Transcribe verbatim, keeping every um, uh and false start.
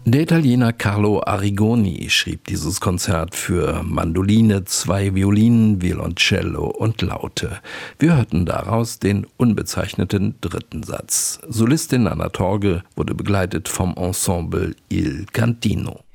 Der Italiener Carlo Arrigoni schrieb dieses Konzert für Mandoline, zwei Violinen, Violoncello und Laute. Wir hörten daraus den unbezeichneten dritten Satz. Solistin Anna Torge wurde begleitet vom Ensemble Il Cantino.